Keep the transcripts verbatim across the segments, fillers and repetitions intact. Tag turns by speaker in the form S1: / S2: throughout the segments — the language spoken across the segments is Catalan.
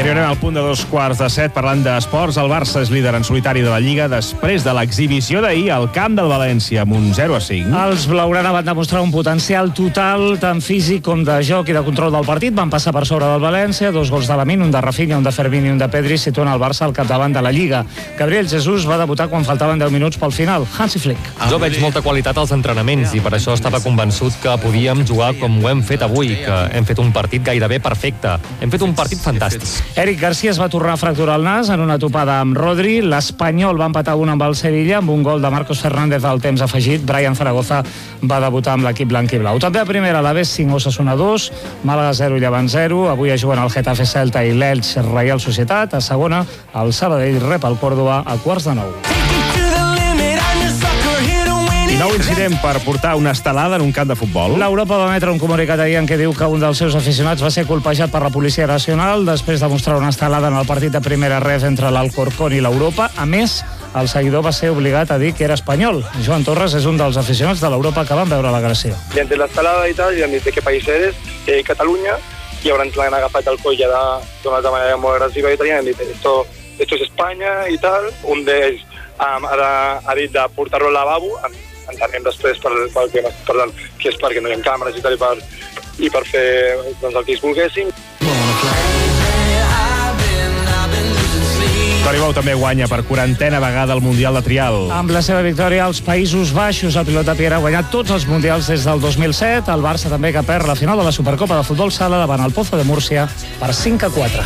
S1: Arribarem al punt de dos quarts de set parlant d'esports. El Barça és líder en solitari de la Lliga després de l'exhibició d'ahir al camp del València amb un zero a cinc.
S2: Els blaugrana van demostrar un potencial total tant físic com de joc i de control del partit. Van passar per sobre del València, dos gols de Lamine, un de Rafinha, un de Fermín i un de Pedri, situant el Barça al capdavant de la Lliga. Gabriel Jesús va debutar quan faltaven deu minuts pel final. Hansi Flick.
S3: Jo veig molta qualitat als entrenaments i per això estava convençut que podíem jugar com ho hem fet avui, que hem fet un partit gairebé perfecte. Hem fet un partit fantàstic.
S2: Eric Garcia es va tornar a fracturar el nas en una topada amb Rodri. L'Espanyol va empatar un amb el Sevilla amb un gol de Marcos Fernández al temps afegit. Brian Zaragoza va debutar amb l'equip blanc i blau. També a primera la Alavés cinc, Osasuna dos, Màlaga zero, Llevant zero. Avui es juguen el Getafe Celta i l'Elx Reial Societat. A segona, el Sabadell rep el Córdoba a quarts de nou.
S1: I nou incident per portar una estelada en un camp de futbol.
S2: L'Europa va emetre un comunicat ahir en què diu que un dels seus aficionats va ser colpejat per la Policia Nacional després de mostrar una estelada en el partit de primera ref entre l'Alcorcón i l'Europa. A més, el seguidor va ser obligat a dir que era espanyol. Joan Torres és un dels aficionats de l'Europa que van veure l'agressió.
S4: I entre l'estelada i tal, i han dit de què país eres, eh, Catalunya, i llavors l'han agafat el coll ja d'una altra manera molt agressiva i tal, i han dit esto, esto es Espanya i tal. Un d'ells um, ha, ha dit de portar-lo al lavabo, entenem després per, per, per, per tant, que és perquè no hi ha càmeres i tal, i per, i per fer doncs, el que ells volguessin.
S1: Toni Bou també guanya per quarantena vegada el Mundial de Trial.
S2: Amb la seva victòria als Països Baixos, el pilot de Pierre ha guanyat tots els Mundials des del dos mil set. El Barça també que perd la final de la Supercopa de Futbol Sala davant el Pozo de Múrcia per cinc a quatre.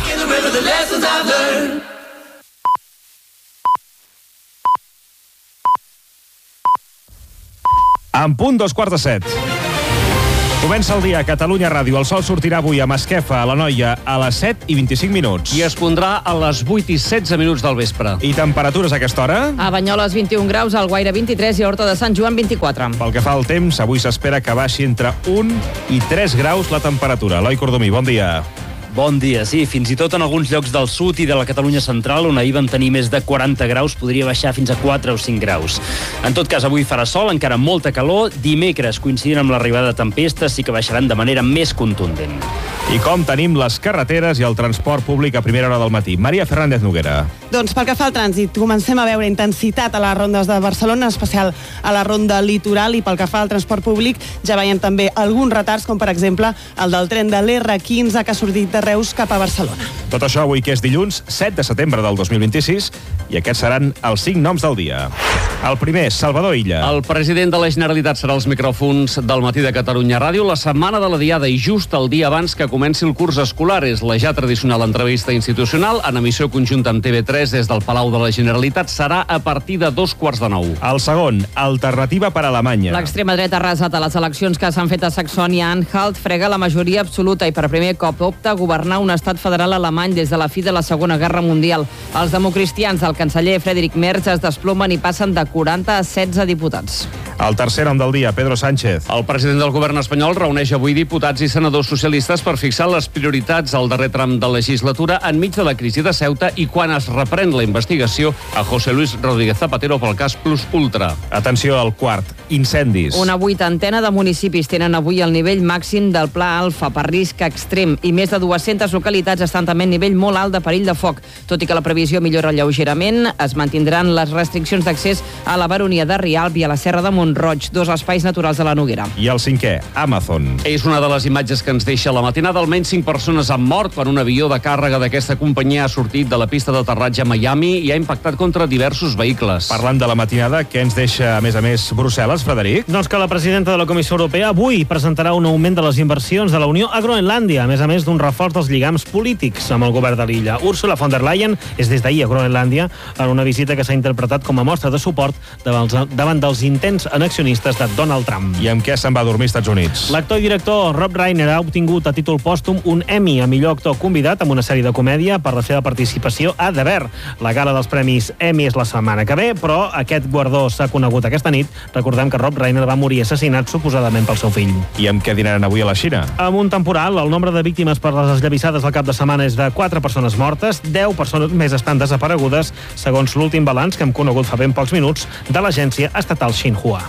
S1: En punt, dos quarts de set. Comença el dia a Catalunya Ràdio. El sol sortirà avui a Masquefa, a l'Anoia, a les set i vint-i-cinc minuts.
S5: I es pondrà a les vuit i setze minuts del vespre.
S1: I temperatures a aquesta hora?
S6: A Banyoles, vint-i-un graus, al Guaire, vint-i-tres i a Horta de Sant Joan, vint-i-quatre.
S1: Pel que fa al temps, avui s'espera que baixi entre un i tres graus la temperatura. Eloi Cordomí, bon dia.
S7: Bon dia, sí, fins i tot en alguns llocs del sud i de la Catalunya central, on ahir van tenir més de quaranta graus, podria baixar fins a quatre o cinc graus. En tot cas, avui farà sol, encara molta calor. Dimecres, coincidint amb l'arribada de tempestes, sí que baixaran de manera més contundent.
S1: I com tenim les carreteres i el transport públic a primera hora del matí? Maria Fernández Noguera.
S8: Doncs pel que fa al trànsit, comencem a veure intensitat a les rondes de Barcelona, en especial a la ronda litoral, i pel que fa al transport públic ja veiem també alguns retards, com per exemple el del tren de l'erre quinze que ha sortit de Reus cap a Barcelona.
S1: Tot això avui que és dilluns set de setembre del dos mil vint-i-sis, i aquests seran els cinc noms del dia. El primer, Salvador Illa.
S5: El president de la Generalitat serà als micròfons del matí de Catalunya Ràdio la setmana de la Diada i just el dia abans que comenci el curs escolar. És la ja tradicional entrevista institucional en emissió conjunta amb T V tres des del Palau de la Generalitat. Serà a partir de dos quarts de nou.
S1: El segon, Alternativa per Alemanya.
S6: L'extrema dreta ha arrasat a les eleccions que s'han fet a Saxònia-Anhalt, frega la majoria absoluta i per primer cop opta a governar un estat federal alemany des de la fi de la Segona Guerra Mundial. Els democristians del canceller Friedrich Merz es desplomen i passen de quaranta a setze diputats.
S1: El tercer nom del dia, Pedro Sánchez.
S5: El president del govern espanyol reuneix avui diputats i senadors socialistes per fixar les prioritats al darrer tram de legislatura enmig de la crisi de Ceuta i quan es reprèn la investigació a José Luis Rodríguez Zapatero pel cas Plus Ultra.
S1: Atenció al quart, incendis.
S6: Una vuitantena de municipis tenen avui el nivell màxim del Pla Alfa per risc extrem i més de dues-centes localitats estan també en nivell molt alt de perill de foc. Tot i que la previsió millora lleugerament, es mantindran les restriccions d'accés a la baronia de Rialb i a la Serra de Mont-roig, dos espais naturals de la Noguera.
S1: I el cinquè, Amazon.
S5: És una de les imatges que ens deixa la matinada. Almenys cinc persones han mort quan un avió de càrrega d'aquesta companyia ha sortit de la pista d'aterratge a Miami i ha impactat contra diversos vehicles.
S1: Parlant de la matinada, què ens deixa, a més a més, Brussel·les, Frederic?
S9: Doncs que la presidenta de la Comissió Europea avui presentarà un augment de les inversions de la Unió a Groenlàndia, a més a més d'un reforç dels lligams polítics amb el govern de l'illa. Ursula von der Leyen és des d'ahir a Groenlàndia en una visita que s'ha interpretat com a mostra de suport davant dels intents annexionistes de Donald Trump.
S1: I amb què se'n va a dormir als Estats Units?
S9: L'actor i director Rob Reiner ha obtingut a títol pòstum un Emmy a millor actor convidat amb una sèrie de comèdia per la seva participació a The Bear. La gala dels premis Emmy és la setmana que ve, però aquest guardó s'ha conegut aquesta nit. Recordem que Rob Reiner va morir assassinat suposadament pel seu fill.
S1: I amb què dinaran avui a la Xina?
S9: Amb un temporal, el nombre de víctimes per les esllavissades al cap de setmana és de quatre persones mortes, deu persones més estan desaparegudes, segons l'últim balanç que hem conegut fa ben pocs minuts de l'agència estatal Xinhua.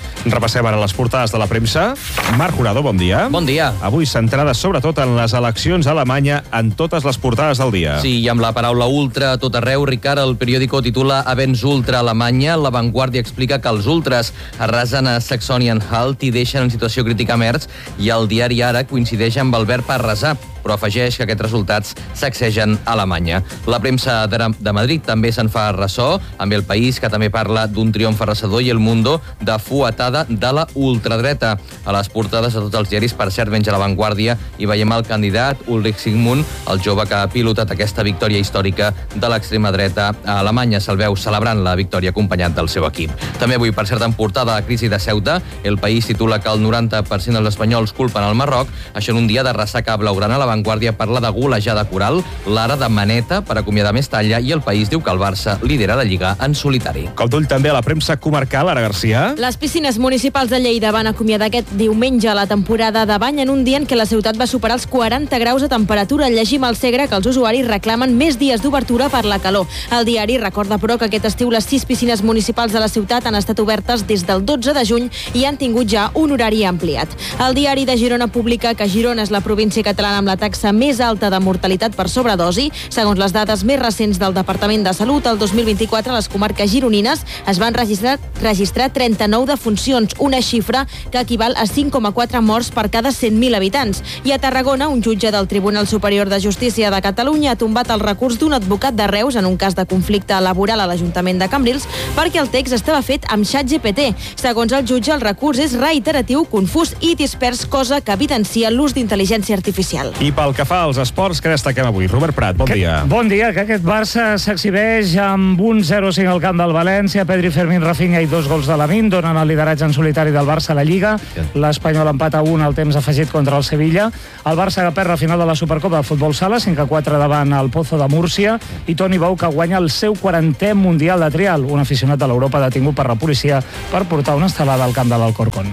S1: Repassem ara les portades de la premsa. Marc Jurado, bon dia.
S10: Bon dia.
S1: Avui centrades sobretot en les eleccions a Alemanya en totes les portades del dia.
S10: Sí, i amb la paraula ultra a tot arreu, Ricard, el periòdico titula Avens ultra a Alemanya. La Vanguardia explica que els ultras arrasen a Saxony-Anhalt i deixen en situació crítica Merz, i el diari Ara coincideix amb el verb arrasar, però afegeix que aquests resultats sacsegen a Alemanya. La premsa de Madrid també se'n fa ressò, amb El País, que també parla d'un triomf arrasador, i El Mundo de fuetada de la ultradreta. A les portades de tots els diaris, per cert, menys a La Vanguardia, i veiem el candidat Ulrich Sigmund, el jove que ha pilotat aquesta victòria històrica de l'extrema dreta a Alemanya. Se'l veu celebrant la victòria acompanyat del seu equip. També avui, per cert, en portada, la crisi de Ceuta. El País titula que el noranta per cent dels espanyols culpen el Marroc. Això en un dia de ressaca blaugrana. La Vanguardia parla de golejada coral, l'Ara de maneta per acomiadar Mestalla, i El País diu que el Barça lidera la Lliga en solitari.
S1: Cop d'ull també a la premsa comarcal, Ara Garcia.
S11: Les piscines municipals de Lleida van acomiadar aquest diumenge la temporada de bany en un dia en què la ciutat va superar els quaranta graus de temperatura. Llegim al Segre que els usuaris reclamen més dies d'obertura per la calor. El diari recorda, però, que aquest estiu les sis piscines municipals de la ciutat han estat obertes des del dotze de juny i han tingut ja un horari ampliat. El diari de Girona publica que Girona és la província catalana amb la taxa més alta de mortalitat per sobredosi. Segons les dades més recents del Departament de Salut, el dos mil vint-i-quatre a les comarques gironines es van registrar, registrar trenta-nou defuncions, una xifra que equival a cinc coma quatre morts per cada cent mil habitants. I a Tarragona, un jutge del Tribunal Superior de Justícia de Catalunya ha tombat el recurs d'un advocat de Reus en un cas de conflicte laboral a l'Ajuntament de Cambrils perquè el text estava fet amb ChatGPT. Segons el jutge, el recurs és reiteratiu, confús i dispers, cosa que evidencia l'ús d'intel·ligència artificial.
S1: I pel que fa als esports, que destaquem avui? Robert Prat, bon
S2: que,
S1: dia.
S2: Bon dia, que aquest Barça s'exhibeix amb un zero cinc al camp del València. Pedri, Fermín, Rafinha i dos gols de Lamine donen el lideratge en solitari del Barça a la Lliga. L'Espanyol empata un al temps afegit contra el Sevilla. El Barça que perd la final de la Supercopa de Futbol Sala, cinc a quatre davant el Pozo de Múrcia. I Toni Bou, que guanya el seu quarantè Mundial de Trial. Un aficionat de l'Europa detingut per la policia per portar una estelada al camp de l'Alcorcón.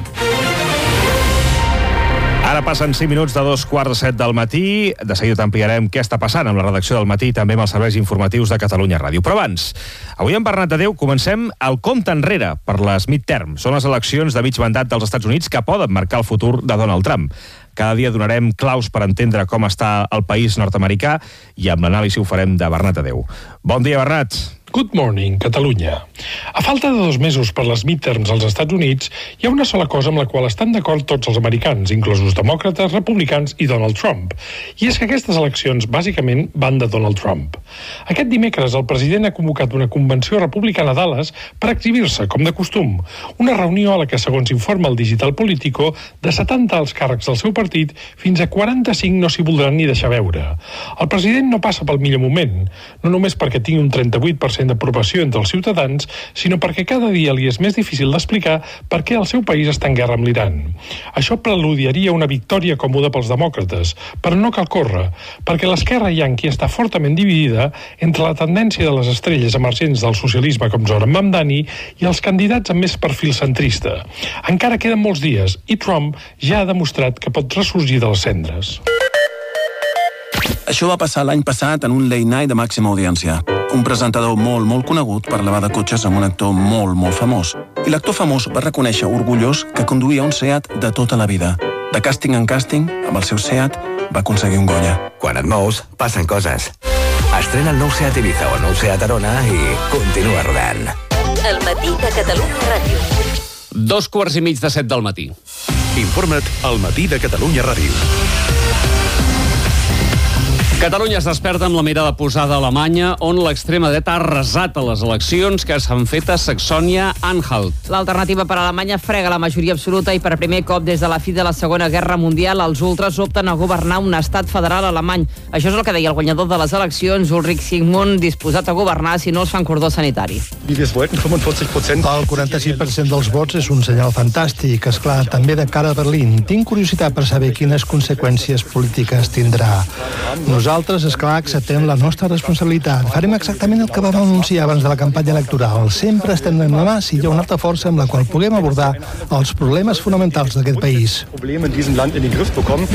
S1: Ara passen cinc minuts de dos quarts de set del matí. De seguida t'ampliarem què està passant amb la redacció del matí i també amb els serveis informatius de Catalunya Ràdio. Però abans, avui en Bernat Adéu comencem el compte enrere per les midterm. Són les eleccions de mig mandat dels Estats Units que poden marcar el futur de Donald Trump. Cada dia donarem claus per entendre com està el país nord-americà i amb l'anàlisi ho farem de Bernat Adéu. Bon dia, Bernat.
S12: Good morning, Catalunya. A falta de dos mesos per les midterms als Estats Units, hi ha una sola cosa amb la qual estan d'acord tots els americans, inclosos demòcrates, republicans i Donald Trump. I és que aquestes eleccions, bàsicament, van de Donald Trump. Aquest dimecres, el president ha convocat una convenció republicana a Dallas per exhibir-se, com de costum. Una reunió a la que, segons informa el Digital Politico, de setanta alts càrrecs del seu partit, fins a quaranta-cinc no s'hi voldran ni deixar veure. El president no passa pel millor moment, no només perquè tingui un trenta-vuit per cent d'aprovació entre els ciutadans, sinó perquè cada dia li és més difícil d'explicar per què el seu país està en guerra amb l'Iran. Això preludiaria una victòria còmoda pels demòcrates, però no cal córrer, perquè l'esquerra yanqui està fortament dividida entre la tendència de les estrelles emergents del socialisme com Zoran Mamdani i els candidats amb més perfil centrista. Encara queden molts dies i Trump ja ha demostrat que pot ressorgir de les cendres.
S13: Això va passar l'any passat en un late night de màxima audiència. Un presentador molt, molt conegut parlava de cotxes amb un actor molt, molt famós. I l'actor famós va reconèixer orgullós que conduïa un Seat de tota la vida. De càsting en càsting, amb el seu Seat, va aconseguir un Goya.
S14: Quan et mous, passen coses. Estrena el nou Seat Ibiza o el nou Seat Arona i continua rodant.
S15: El matí de Catalunya Ràdio.
S5: Dos quarts i mig de set del matí.
S16: Informa't al matí de Catalunya Ràdio.
S5: Catalunya es desperta amb la mirada posada a Alemanya, on l'extrema dreta ha arrasat a les eleccions que s'han fet a Saxònia-Anhalt.
S6: L'alternativa per a Alemanya frega la majoria absoluta i per primer cop des de la fi de la Segona Guerra Mundial els ultres opten a governar un estat federal alemany. Això és el que deia el guanyador de les eleccions, Ulrich Sigmund, disposat a governar si no els fan cordó sanitari.
S17: El quaranta-sis per cent dels vots és un senyal fantàstic, esclar, també de cara a Berlín. Tinc curiositat per saber quines conseqüències polítiques tindrà. Nosaltres, esclar, acceptem la nostra responsabilitat. Farem exactament el que vam anunciar abans de la campanya electoral. Sempre estem en la mà si hi ha una altra força amb la qual puguem abordar els problemes fonamentals d'aquest país.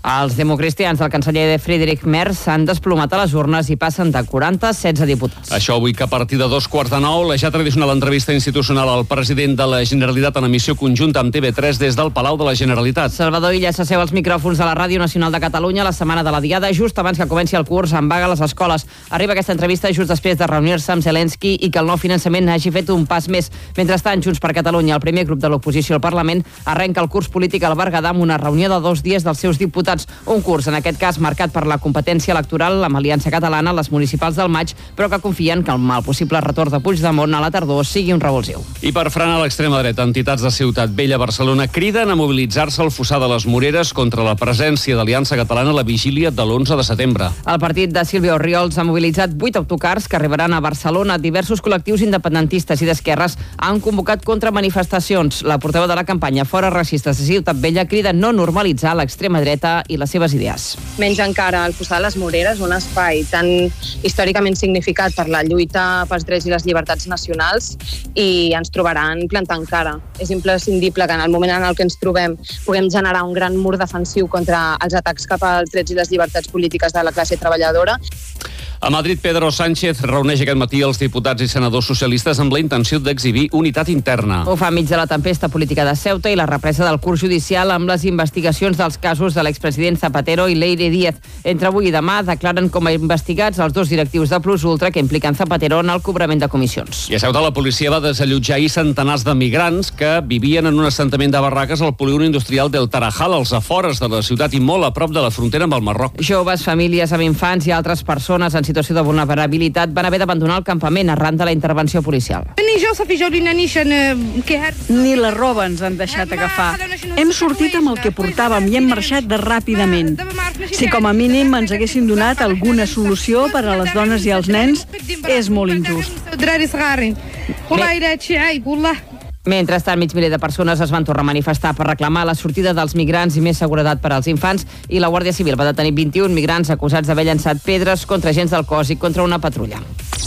S6: Els democristians del canceller Friedrich Merz s'han desplomat a les urnes i passen de quaranta a setze diputats.
S5: Això avui que a partir de dos quarts de nou, la ja tradicional entrevista institucional al president de la Generalitat en emissió conjunta amb T V tres des del Palau de la Generalitat.
S6: Salvador Illa s'asseu als micròfons de la Ràdio Nacional de Catalunya la setmana de la Diada, just abans que comenci el curs en vaga a les escoles. Arriba aquesta entrevista just després de reunir-se amb Zelensky i que el nou finançament hagi fet un pas més. Mentrestant, Junts per Catalunya, el primer grup de l'oposició al Parlament, arrenca el curs polític al Berguedà amb una reunió de dos dies dels seus diputats. Un curs, en aquest cas, marcat per la competència electoral amb Aliança Catalana, les municipals del maig, però que confien que el mal possible retorn de Puigdemont a la tardor sigui un revulsiu.
S5: I per frenar l'extrema dreta, entitats de Ciutat Vella, Barcelona, criden a mobilitzar-se al Fossar de les Moreres contra la presència d'Aliança Catalana a la vigília de l'onze de setembre.
S6: El partit de Sílvia Orriols ha mobilitzat vuit autocars que arribaran a Barcelona. Diversos col·lectius independentistes i d'esquerres han convocat contramanifestacions. La portaveu de la campanya Fora Racistes de Ciutat Vella crida no normalitzar l'extrema dreta i les seves idees.
S18: Menys encara el Fossar de les Moreres, un espai tan històricament significat per la lluita pels drets i les llibertats nacionals, i ens trobaran plantant cara. És imprescindible que en el moment en el que ens trobem puguem generar un gran mur defensiu contra els atacs cap als drets i les llibertats polítiques de la classe treballadora.
S5: A Madrid, Pedro Sánchez reuneix aquest matí els diputats i senadors socialistes amb la intenció d'exhibir unitat interna.
S6: Ho fa enmig de la tempesta política de Ceuta i la represa del curs judicial amb les investigacions dels casos de l'expresident Zapatero i Leire Díaz. Entre avui i demà declaren com a investigats els dos directius de Plus Ultra que impliquen Zapatero en el cobrament de comissions.
S5: I a Ceuta la policia va desallotjar ahir centenars de migrants que vivien en un assentament de barraques al polígon industrial del Tarajal, als afores de la ciutat i molt a prop de la frontera amb el Marroc.
S6: Joves, famílies amb infants i altres persones en situació de vulnerabilitat van haver d'abandonar el campament arran de la intervenció policial.
S19: Ni la roba ens han deixat agafar. Hem sortit amb el que portàvem i hem marxat de ràpidament. Si com a mínim ens haguessin donat alguna solució per a les dones i els nens, és molt injust.
S6: Mentrestant, mig miler de persones es van tornar a manifestar per reclamar la sortida dels migrants i més seguretat per als infants, i la Guàrdia Civil va detenir vint-i-un migrants acusats d'haver llançat pedres contra agents del cos i contra una patrulla.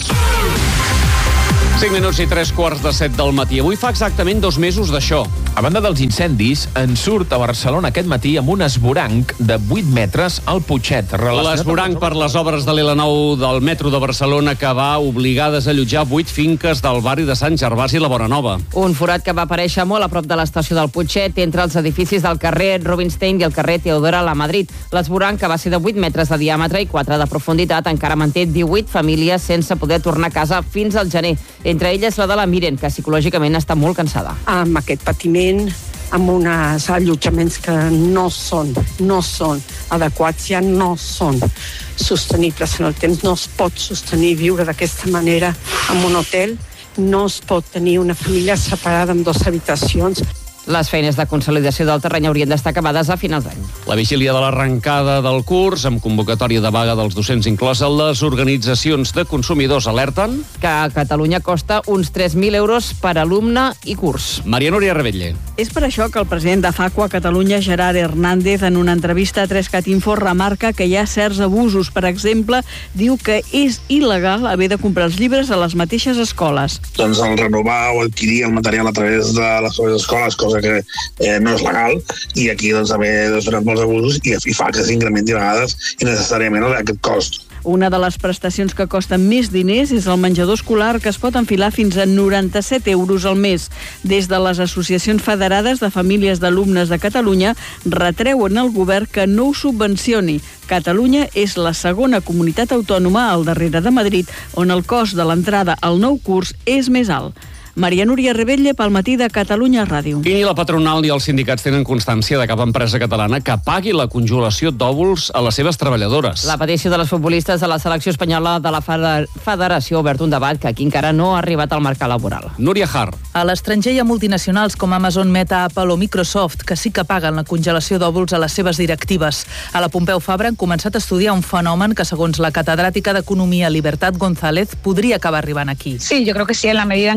S5: cinc minuts i tres quarts de set del matí. Avui fa exactament dos mesos d'això.
S20: A banda dels incendis, en surt a Barcelona aquest matí amb un esvoranc de vuit metres al Putxet.
S5: L'esvoranc per les obres de l'L nou del metro de Barcelona que va obligar a desallotjar vuit finques del barri de Sant Gervasi i la Bonanova.
S6: Un forat que va aparèixer molt a prop de l'estació del Putxet, entre els edificis del carrer Rubinstein i el carrer Teodora La Madrid. L'esvoranc, que va ser de vuit metres de diàmetre i quatre de profunditat, encara manté divuit famílies sense poder tornar a casa fins al gener. Entre elles la de la Miren, que psicològicament està molt cansada.
S21: Amb aquest patiment, amb uns allotjaments que no són, no són adequats, ja no són sostenibles en el temps. No es pot sostenir viure d'aquesta manera en un hotel, no es pot tenir una família separada amb dues habitacions.
S6: Les feines de consolidació del terreny haurien d'estar acabades a finals d'any.
S5: La vigília de l'arrencada del curs, amb convocatòria de vaga dels docents inclosa, les organitzacions de consumidors alerten
S6: que a Catalunya costa uns tres mil euros per alumne i curs.
S5: Maria Núria Rebetlle.
S19: És per això que el president de Facua Catalunya, Gerard Hernández, en una entrevista a tres cat info remarca que hi ha certs abusos. Per exemple, diu que és il·legal haver de comprar els llibres a les mateixes escoles.
S22: Doncs el renovar o adquirir el material a través de les seves escoles, cosa que eh, no és legal, i aquí doncs, també doncs, donat molts abusos i, i fa que s'incrementi a vegades innecessàriament aquest cost.
S19: Una de les prestacions que costen més diners és el menjador escolar, que es pot enfilar fins a noranta-set euros al mes. Des de les associacions federades de famílies d'alumnes de Catalunya retreuen al govern que no ho subvencioni. Catalunya és la segona comunitat autònoma al darrere de Madrid on el cost de l'entrada al nou curs és més alt. Maria Núria Rebetlle pel matí de Catalunya Ràdio.
S5: I ni la patronal ni els sindicats tenen constància de cap empresa catalana que pagui la congelació d'òvuls a les seves treballadores.
S6: La petició de les futbolistes de la selecció espanyola de la Federació ha obert un debat que aquí encara no ha arribat al mercat laboral.
S5: Núria Har.
S23: A l'estranger hi ha multinacionals com Amazon, Meta, Apple o Microsoft que sí que paguen la congelació d'òvuls a les seves directives. A la Pompeu Fabra han començat a estudiar un fenomen que, segons la catedràtica d'Economia Libertad González, podria acabar arribant aquí.
S24: Sí, yo creo que sí, en la medida en que la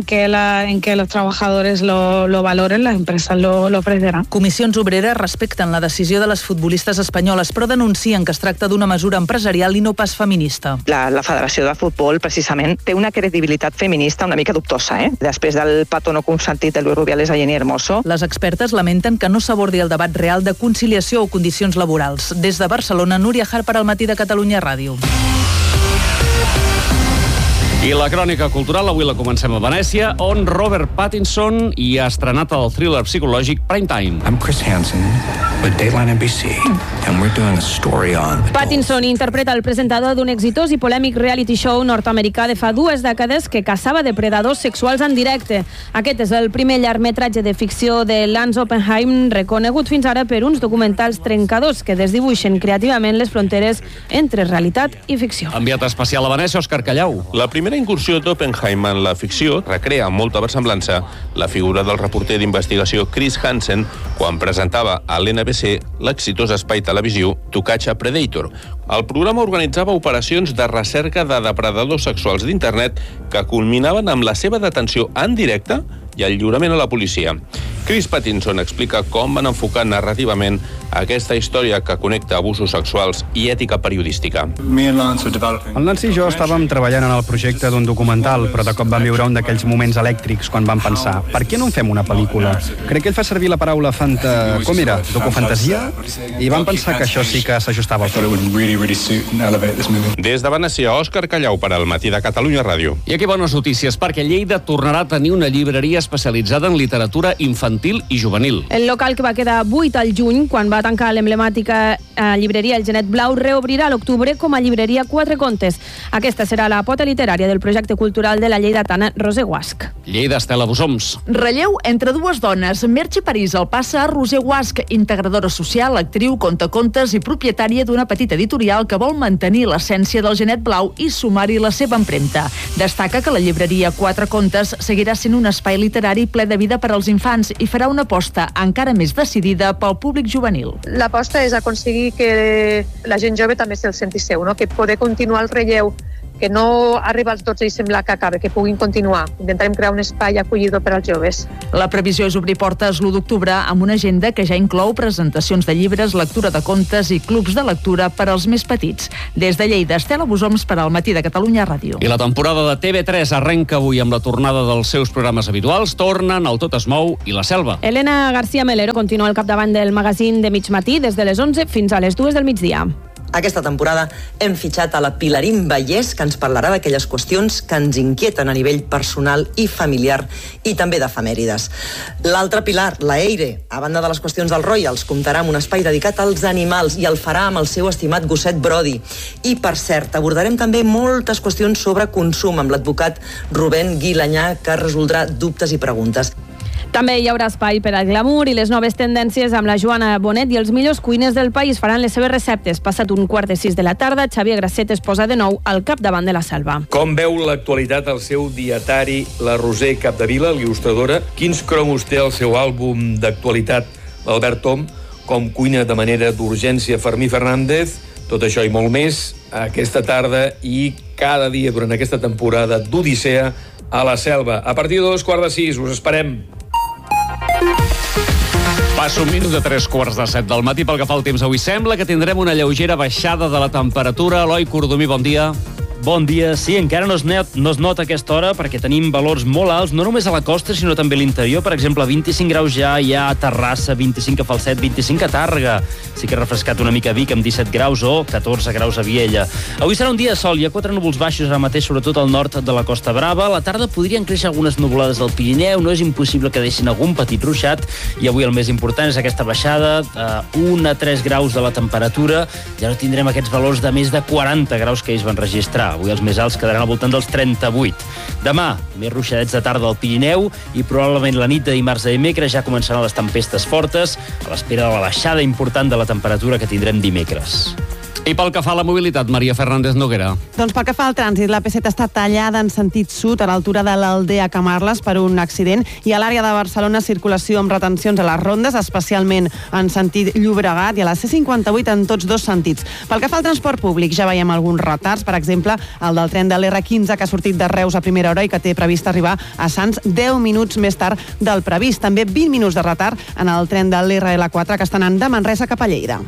S3: medida en que los trabajadores lo, lo valoren, las empresas lo, lo ofrecerán.
S23: Comissions Obreres respecten la decisió de les futbolistes espanyoles, però denuncien que es tracta d'una mesura empresarial i no pas feminista.
S4: La, la Federació de Futbol, precisament, té una credibilitat feminista una mica dubtosa, eh? Després del petó no consentit de Luis Rubiales a Jenny Hermoso.
S23: Les expertes lamenten que no s'abordi el debat real de conciliació o condicions laborals. Des de Barcelona, Núria Harper, al Matí de Catalunya Ràdio.
S5: I la crònica cultural avui la comencem a Venècia, on Robert Pattinson hi ha estrenat el thriller psicològic Prime Time.
S7: I'm Chris Hansen with Dateline N B C, and we're doing a story on...
S24: Pattinson interpreta el presentador d'un exitós i polèmic reality show nord-americà de fa dues dècades que caçava depredadors sexuals en directe. Aquest és el primer llargmetratge de ficció de Lance Oppenheim, reconegut fins ara per uns documentals trencadors que desdibuixen creativament les fronteres entre realitat i ficció.
S5: Enviat especial a Venècia, Òscar Callau.
S25: La primera incursió d'Oppenheim en la ficció recrea amb molta versemblança la figura del reporter d'investigació Chris Hansen quan presentava a l'N B C l'exitós espai televisiu To Catch a Predator. El programa organitzava operacions de recerca de depredadors sexuals d'internet que culminaven amb la seva detenció en directe i el lliurament a la policia. Chris Pattinson explica com van enfocar narrativament aquesta història que connecta abusos sexuals i ètica periodística.
S26: El Nancy i jo estàvem treballant en el projecte d'un documental, però de cop vam viure un d'aquells moments elèctrics quan vam pensar, per què no en fem una pel·lícula? Crec que ell fa servir la paraula fanta... com era? Docufantasia? I vam pensar que això sí que s'ajustava al film.
S25: Des de Venècia, Òscar Callau per al Matí de Catalunya Ràdio.
S5: I aquí bones notícies, perquè Lleida tornarà a tenir una llibreria especialitzada en literatura infantil i juvenil.
S24: El local, que va quedar buit al juny, quan va tancar l'emblemàtica llibreria El Genet Blau, reobrirà a l'octubre com a llibreria Quatre Contes. Aquesta serà la pota literària del projecte cultural de la lleidatana Roser Guasch.
S5: Lleida, Estela Bosoms.
S27: Relleu entre dues dones. Merche París el passa a Roser Guasch, integradora social, actriu, contacontes i propietària d'una petita editorial que vol mantenir l'essència del Genet Blau i sumar-hi la seva empremta. Destaca que la llibreria Quatre Contes seguirà sent un espai literari ple de vida per als infants i farà una aposta encara més decidida pel públic juvenil.
S28: L'aposta és aconseguir que la gent jove també se'l senti seu, no? Que poder continuar el relleu, que no arriba als dotze i sembla que acabe, que puguin continuar. Intentarem crear un espai acollidor per als joves.
S27: La previsió és obrir portes l'u d'octubre amb una agenda que ja inclou presentacions de llibres, lectura de contes i clubs de lectura per als més petits. Des de Lleida, Estela Bosoms per al Matí de Catalunya Ràdio.
S5: I la temporada de T V tres arrenca avui amb la tornada dels seus programes habituals. Tornen el Tot es mou i La Selva.
S24: Elena García Melero continua al capdavant del magazín de mig matí des de les onze fins a les dues del migdia.
S29: Aquesta temporada hem fitxat a la Pilarín Vallès, que ens parlarà d'aquelles qüestions que ens inquieten a nivell personal i familiar i també d'efemèrides. L'altra pilar, la Eire, a banda de les qüestions dels Royals, comptarà amb un espai dedicat als animals i el farà amb el seu estimat gosset Brody. I, per cert, abordarem també moltes qüestions sobre consum amb l'advocat Rubén Guilanyà, que resoldrà dubtes i preguntes.
S24: També hi haurà espai per al glamour i les noves tendències amb la Joana Bonet i els millors cuiners del país faran les seves receptes. Passat un quart de sis de la tarda, Xavier Grasset es posa de nou al capdavant de La Selva.
S30: Com veu l'actualitat al seu dietari la Roser Capdevila, l'il·lustradora? Quins cromos té el seu àlbum d'actualitat l'Albert Tom? Com cuina de manera d'urgència Fermí Fernández? Tot això i molt més aquesta tarda i cada dia durant aquesta temporada d'Odissea a La Selva. A partir de dos quarts de sis, us esperem.
S5: Passa un minut de tres quarts de set del matí pel que fa el temps. Avui sembla que tindrem una lleugera baixada de la temperatura. Eloi Cordomí, bon dia.
S31: Bon dia. Sí, encara no es, net, no es nota aquesta hora perquè tenim valors molt alts, no només a la costa, sinó també a l'interior. Per exemple, vint-i-cinc graus ja hi ha a Terrassa, vint-i-cinc a Falset, vint-i-cinc a Tàrrega. Sí que ha refrescat una mica a Vic amb disset graus o catorze graus a Viella. Avui serà un dia de sol, hi ha quatre núvols baixos ara mateix, sobretot al nord de la Costa Brava. A la tarda podrien créixer algunes nuvolades del Pirineu, no és impossible que deixin algun petit ruixat, i avui el més important és aquesta baixada d'un a tres graus de la temperatura. Ja no tindrem aquests valors de més de quaranta graus que ells van registrar. Avui els més alts quedaran al voltant dels trenta-vuit. Demà, més ruixadets de tarda al Pirineu i probablement la nit de dimarts a dimecres ja començaran les tempestes fortes a l'espera de la baixada important de la temperatura que tindrem dimecres.
S5: I pel que fa a la mobilitat, Maria Fernández Noguera.
S1: Doncs pel que fa al trànsit, la P set està tallada en sentit sud a l'altura de l'Aldea Camarles per un accident i a l'àrea de Barcelona circulació amb retencions a les rondes, especialment en sentit Llobregat i a la C cinquanta-vuit en tots dos sentits. Pel que fa al transport públic, ja veiem alguns retards, per exemple, el del tren de l'R quinze que ha sortit de Reus a primera hora i que té previst arribar a Sants deu minuts més tard del previst. També vint minuts de retard en el tren de l'R L quatre que està anant de Manresa cap a Lleida.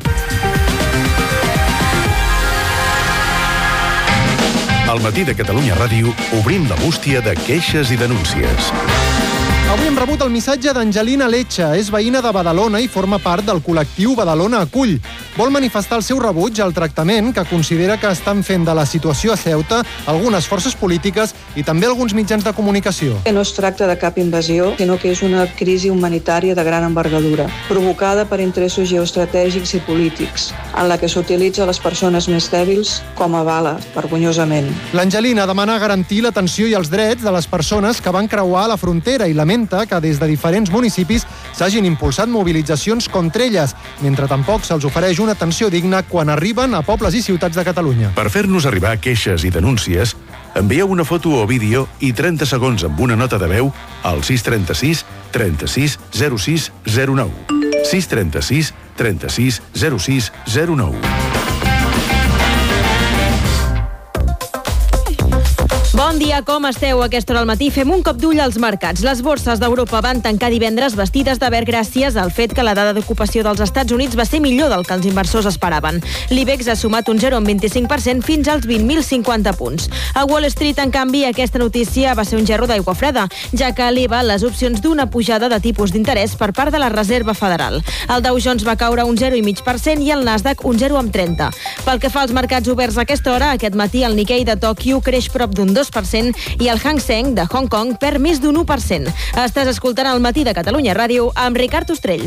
S2: Al matí de Catalunya Ràdio obrim la bústia de queixes i denúncies.
S8: Avui hem rebut el missatge d'Angelina Letxa. És veïna de Badalona i forma part del col·lectiu Badalona Acull. Vol manifestar el seu rebuig al tractament que considera que estan fent de la situació a Ceuta algunes forces polítiques i també alguns mitjans de comunicació.
S9: Que no es tracta de cap invasió, sinó que és una crisi humanitària de gran envergadura, provocada per interessos geoestratègics i polítics, en la que s'utilitza les persones més dèbils com a bala, vergonyosament.
S8: L'Angelina demana garantir l'atenció i els drets de les persones que van creuar la frontera i lamenta que des de diferents municipis s'hagin impulsat mobilitzacions contra elles, mentre tampoc se'ls ofereix una atenció digna quan arriben a pobles i ciutats de Catalunya.
S2: Per fer-nos arribar queixes i denúncies, envieu una foto o vídeo i trenta segons amb una nota de veu al sis trenta-sis trenta-sis zero sis zero nou. sis trenta-sis trenta-sis zero sis zero nou.
S24: Bon dia, com esteu? A aquesta hora al matí fem un cop d'ull als mercats. Les borses d'Europa van tancar divendres vestides de verd gràcies al fet que la dada d'ocupació dels Estats Units va ser millor del que els inversors esperaven. L'IBEX ha sumat un zero coma vint-i-cinc per cent fins als vint mil cinquanta punts. A Wall Street, en canvi, aquesta notícia va ser un gerro d'aigua freda, ja que eleva les opcions d'una pujada de tipus d'interès per part de la Reserva Federal. El Dow Jones va caure un zero coma cinc per cent i el Nasdaq un zero coma trenta. Pel que fa als mercats oberts a aquesta hora, aquest matí el Nikkei de Tòquio creix prop d'un dos per cent i el Hang Seng de Hong Kong perd més d'un u per cent. Estàs escoltant el matí de Catalunya Ràdio amb Ricard Ostrell.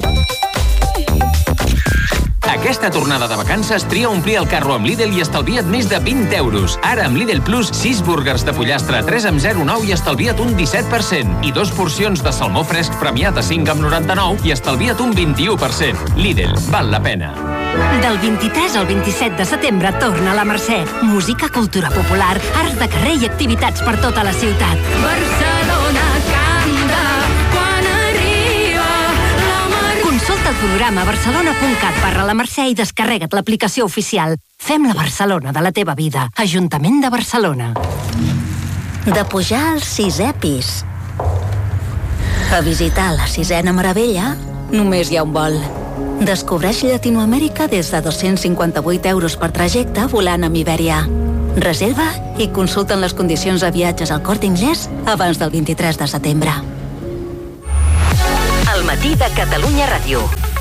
S10: Aquesta tornada de vacances tria omplir el carro amb Lidl i estalvia't més de vint euros. Ara amb Lidl Plus, sis búrguers de pollastre a tres amb zero coma nou i estalvia't un disset per cent. I dos porcions de salmó fresc premiat a cinc amb noranta-nou i estalvia't un vint-i-u per cent. Lidl, val la pena.
S11: Del vint-i-tres al vint-i-set de setembre torna a la Mercè. Música, cultura popular, arts de carrer i activitats per tota la ciutat. Barcelona canta quan arriba la Mercè. Consulta el programa barcelona punt cat barra la Mercè i descarrega't l'aplicació oficial. Fem la Barcelona de la teva vida. Ajuntament de Barcelona. De pujar al sisè pis a visitar la sisena meravella, només hi ha un vol. Descobreix Llatinoamèrica des de dos-cents cinquanta-vuit euros per trajecte volant amb Iberia. Reserva i consulten les condicions de viatges al Corte Inglés abans del vint-i-tres de setembre. El matí de Catalunya Ràdio.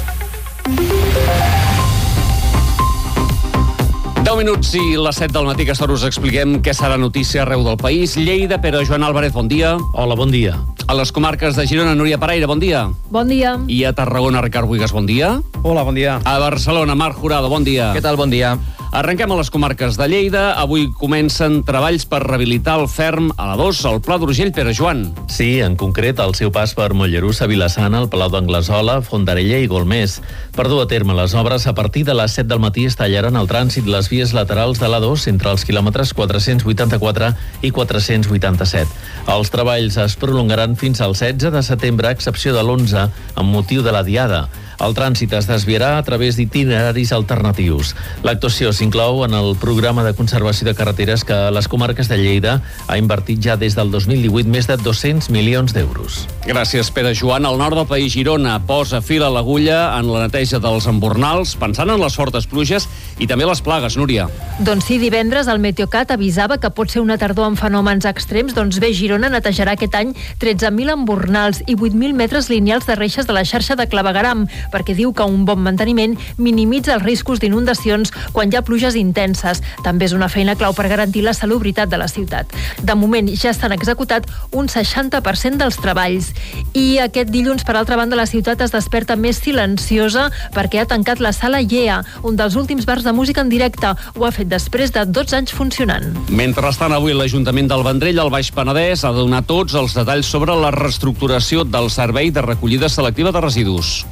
S5: deu minuts i les set del matí, que ara us expliquem què serà notícia arreu del país. Lleida, però Joan Álvarez, bon dia.
S31: Hola, bon dia.
S5: A les comarques de Girona, Núria Paraire, bon dia.
S24: Bon dia.
S5: I a Tarragona, Ricard Buigas, bon dia.
S31: Hola, bon dia.
S5: A Barcelona, Marc Jurado, bon dia.
S31: Què tal, bon dia.
S5: Arrenquem a les comarques de Lleida. Avui comencen treballs per rehabilitar el ferm a la dos, al Pla d'Urgell, Pere Joan.
S12: Sí, en concret, el seu pas per Mollerussa, Vilassana, el Palau d'Anglesola, Fondarella i Golmés. Per dur a terme les obres, a partir de les set del matí es tallaran el trànsit les vies laterals de l'A dos entre els quilòmetres quatre-cents vuitanta-quatre i quatre-cents vuitanta-set. Els treballs es prolongaran fins al setze de setembre, a excepció de l'onze, amb motiu de la Diada. El trànsit es desviarà a través d'itineraris alternatius. L'actuació s'inclou en el programa de conservació de carreteres que les comarques de Lleida ha invertit ja des del dos mil divuit més de dos-cents milions d'euros.
S5: Gràcies, Pere Joan. Al nord del país, Girona posa fil a l'agulla en la neteja dels embornals, pensant en les fortes pluges i també les plagues, Núria.
S27: Doncs sí, divendres el Meteocat avisava que pot ser una tardor amb fenòmens extrems. Doncs bé, Girona netejarà aquest any tretze mil embornals i vuit mil metres lineals de reixes de la xarxa de clavegueram, perquè diu que un bon manteniment minimitza els riscos d'inundacions quan hi ha pluges intenses. També és una feina clau per garantir la salubritat de la ciutat. De moment ja s'han executat un seixanta per cent dels treballs. I aquest dilluns, per altra banda, la ciutat es desperta més silenciosa perquè ha tancat la Sala Yea, un dels últims bars de música en directe. Ho ha fet després de dotze anys funcionant.
S5: Mentrestant, avui l'Ajuntament del Vendrell, al Baix Penedès, ha donat tots els detalls sobre la reestructuració del servei de recollida selectiva de residus.
S31: Sí, aquest és un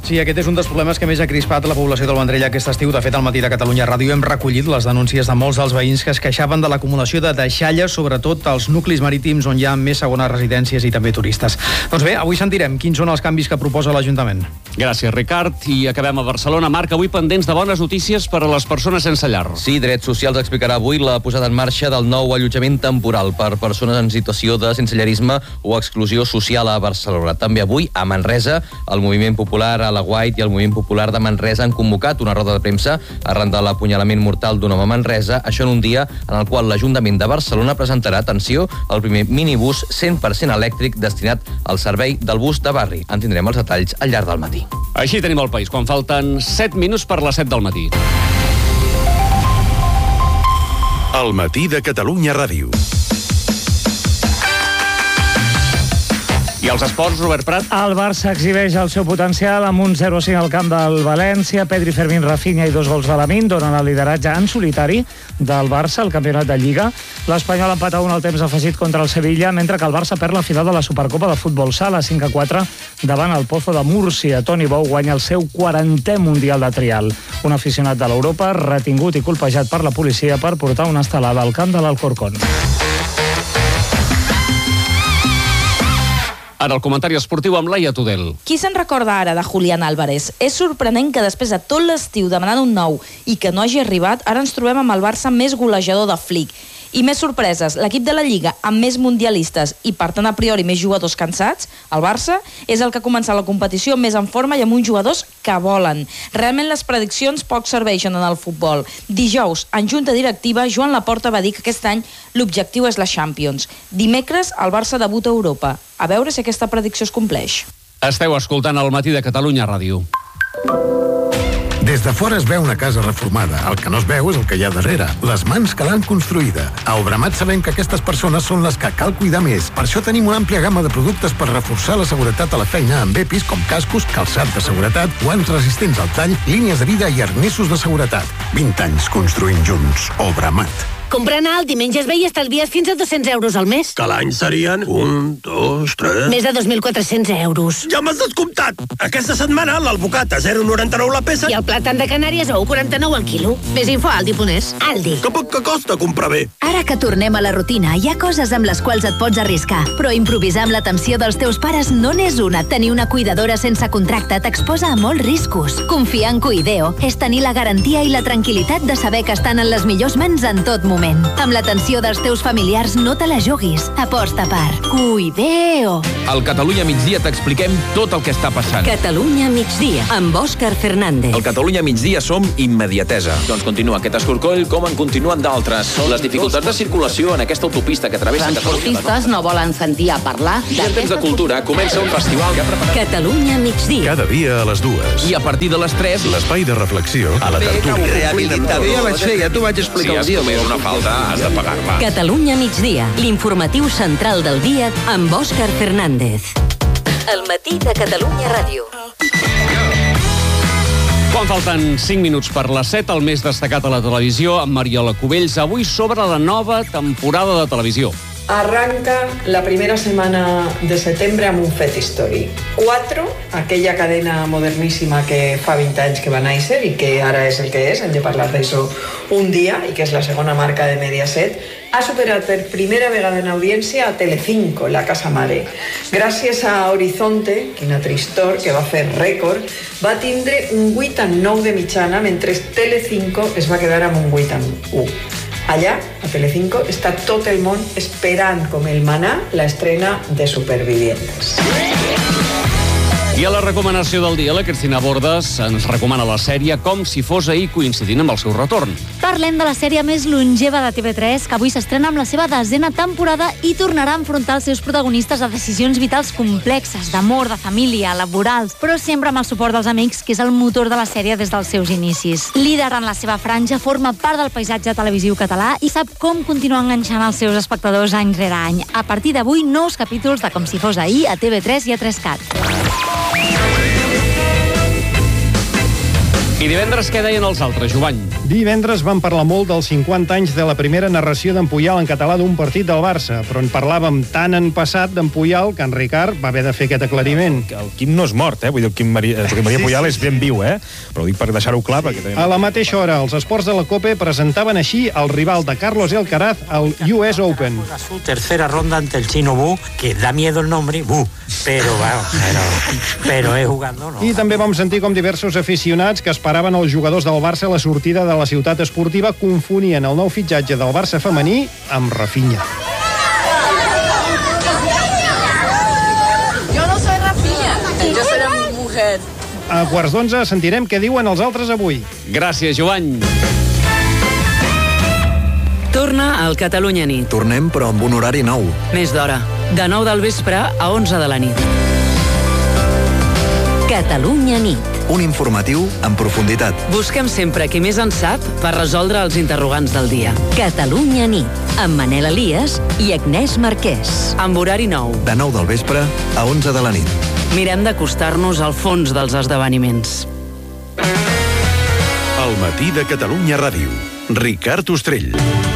S6: un dels problemes que més ha crispat la població del Vendrell aquest estiu. De fet, al Matí de Catalunya Ràdio hem recollit les denúncies de molts dels veïns que es queixaven de l'acumulació de deixalles, sobretot als nuclis marítims on hi ha més segones residències i també turistes. Doncs bé, avui sentirem quins són els canvis que proposa l'Ajuntament.
S5: Gràcies, Ricard. I acabem a Barcelona. Marc, avui pendents de bones notícies per a les persones sense llar.
S13: Sí, Drets Socials explicarà avui la posada en marxa del nou allotjament temporal per persones en situació de sensellarisme o exclusió social a Barcelona. També avui, a Manresa, el Moviment Popular a la Guait i el Moviment Popular de Manresa han convocat una roda de premsa arran de l'apunyalament mortal d'un home a Manresa, això en un dia en el qual l'Ajuntament de Barcelona presentarà, atenció, el primer minibús cent per cent elèctric destinat al servei del bus de barri. En tindrem els detalls al llarg del matí.
S5: Així tenim el país, quan falten set minuts per les set del matí.
S2: El Matí de Catalunya Ràdio.
S5: I els esports, Robert Prat?
S14: El Barça exhibeix el seu potencial amb un zero a cinc al camp del València. Pedri, Fermín, Rafinha i dos gols de Lamine donen el lideratge en solitari del Barça al campionat de Lliga. L'Espanyol empata un al temps afegit contra el Sevilla, mentre que el Barça perd la final de la Supercopa de Futbol Sala cinc a quatre davant el Pozo de Múrcia. Toni Bou guanya el seu quarantè Mundial de Trial. Un aficionat de l'Europa retingut i colpejat per la policia per portar una estelada al camp de l'Alcorcón.
S5: Ara el comentari esportiu amb Laia Tudel.
S15: Qui se'n recorda ara de Julián Álvarez? És sorprenent que després de tot l'estiu demanant un nou i que no hagi arribat, ara ens trobem amb el Barça més golejador de Flick. I més sorpreses, l'equip de la Lliga amb més mundialistes i per tant a priori més jugadors cansats, el Barça és el que ha començat la competició més en forma i amb uns jugadors que volen. Realment les prediccions poc serveixen en el futbol. Dijous, en junta directiva, Joan Laporta va dir que aquest any l'objectiu és la Champions. Dimecres, el Barça debuta a Europa. A veure si aquesta predicció es compleix.
S5: Esteu escoltant el Matí de Catalunya Ràdio.
S16: Des de fora es veu una casa reformada. El que no es veu és el que hi ha darrere, les mans que l'han construïda. A Obramat sabem que aquestes persones són les que cal cuidar més. Per això tenim una àmplia gamma de productes per reforçar la seguretat a la feina amb EPIs com cascos, calçat de seguretat, guants resistents al tall, línies de vida i arnessos de seguretat. vint anys construint junts. Obramat.
S17: Comprant alt i menges bé i estalvies fins a dos-cents euros al mes.
S18: Que l'any serien un, dos, tres...
S17: Més de dos mil quatre-cents euros.
S18: Ja m'has descomptat! Aquesta setmana l'alvocat a zero coma noranta-nou la peça...
S17: I el plàtan de Canàries a un coma quaranta-nou al quilo. Més info a Aldi punt es. Aldi.
S18: Que poc que costa comprar bé.
S19: Ara que tornem a la rutina, hi ha coses amb les quals et pots arriscar. Però improvisar amb l'atenció dels teus pares no n'és una. Tenir una cuidadora sense contracte t'exposa a molts riscos. Confiar en Cuideo és tenir la garantia i la tranquil·litat de saber que estan en les millors mans en tot moment. Amb l'atenció dels teus familiars no te la juguis. Aposta per Cuideo.
S10: Al Catalunya Migdia t'expliquem tot el que està passant.
S11: Catalunya Migdia, amb Òscar Fernández.
S10: Al Catalunya Migdia som immediatesa. Doncs continua aquest escorcoll com en continuen d'altres. Les dificultats de circulació en aquesta autopista que travessa Catalunya.
S15: Transportistes no volen sentir a parlar
S10: I en temps de cultura comença un festival que ha preparat...
S11: Catalunya Migdia.
S2: Cada dia a les dues.
S10: I a partir de les tres...
S2: L'espai de reflexió a la tertúlia.
S18: Rehabilitador. Ja vaig fer, ja t'ho vaig explicar un dia.
S10: Si has comès una falta, has de pagar-la.
S11: Catalunya Migdia, l'informatiu central del dia amb Òscar Fernández. El Matí de Catalunya Ràdio.
S5: Quan falten cinc minuts per les set, el més destacat a la televisió amb Mariola Cubells, avui sobre la nova temporada de televisió.
S20: Arranca la primera semana de setembre amb un fet històric. Cuatro, aquella cadena moderníssima que fa vint anys que va néixer i que ara és el que és, hem de parlar d'això un dia, i que és la segona marca de Mediaset, ha superat per primera vegada en audiència a Telecinco, la casa mare. Gràcies a Horizonte, quina tristor, que va fer rècord, va tindre un vuit a nou de mitjana, mentre Telecinco es va quedar amb un vuit a u. Allà, a Telecinco, està tot el món esperant com el manà l'estrena de Supervivientes.
S5: I a la recomanació del dia, la Cristina Bordes ens recomana la sèrie Com si fos ahir, coincidint amb el seu retorn.
S21: Parlem de la sèrie més longeva de T V tres, que avui s'estrena amb la seva desena temporada i tornarà a enfrontar els seus protagonistes a decisions vitals complexes, d'amor, de família, laborals, però sempre amb el suport dels amics, que és el motor de la sèrie des dels seus inicis. Líder en la seva franja, forma part del paisatge televisiu català i sap com continuar enganxant els seus espectadors any rere any. A partir d'avui, nous capítols de Com si fos ahir a T V tres i a tres cat.
S5: I divendres què deien els altres, Jovany?
S1: Divendres vam parlar molt dels cinquanta anys de la primera narració d'en Puyal en català d'un partit del Barça, però en parlàvem tan en passat d'en Puyal que en Ricard va haver de fer aquest aclariment.
S3: El Quim no és mort, eh? Vull dir, el Quim Maria, el Quim Maria sí, Puyal sí, és ben viu, eh? Però ho dic per deixar-ho clar. Perquè...
S1: A la mateixa hora, els esports de la COPE presentaven així el rival de Carlos Alcaraz al U S Open.
S4: Su tercera ronda ante el chino Bu, que da miedo el nombre, Bu, pero, bueno, pero, pero es jugando, ¿no?
S1: I també vam sentir com diversos aficionats que esperaven els jugadors del Barça a la sortida de la ciutat esportiva confonien el nou fitxatge del Barça femení amb Rafinha.
S7: Yo no soy Rafinha, yo soy una mujer.
S1: A quarts d'onze sentirem què diuen els altres avui.
S5: Gràcies, Joan.
S22: Torna al Catalunya Nit.
S23: Tornem, però amb un horari nou.
S22: Més d'hora. De nou del vespre a onze de la nit.
S19: Catalunya Nit.
S23: Un informatiu en profunditat.
S22: Busquem sempre qui més en sap per resoldre els interrogants del dia.
S19: Catalunya Nit, amb Manel Elias i Agnès Marquès.
S22: Amb horari nou.
S23: De nou del vespre a onze de la nit.
S22: Mirem d'acostar-nos al fons dels esdeveniments.
S2: El matí de Catalunya Ràdio. Ricard Ostrell.